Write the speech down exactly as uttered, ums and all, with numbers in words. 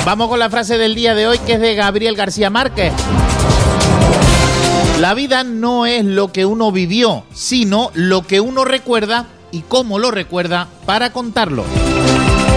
Vamos con la frase del día de hoy, que es de Gabriel García Márquez. La vida no es lo que uno vivió, sino lo que uno recuerda y cómo lo recuerda para contarlo.